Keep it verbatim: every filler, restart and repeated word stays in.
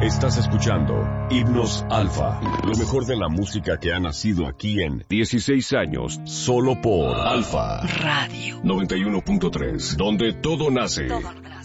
Estás escuchando Himnos Alfa, lo mejor de la música que ha nacido aquí en dieciséis años, solo por Alfa Radio noventa y uno punto tres, donde todo nace. Todo